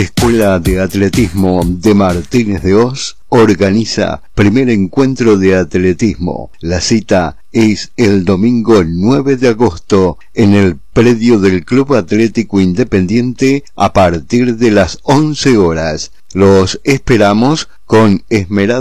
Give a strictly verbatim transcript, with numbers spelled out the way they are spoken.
Escuela de Atletismo de Martínez de Oz organiza primer encuentro de atletismo. La cita es el domingo nueve de agosto en el predio del Club Atlético Independiente a partir de las once horas. Los esperamos con esmerado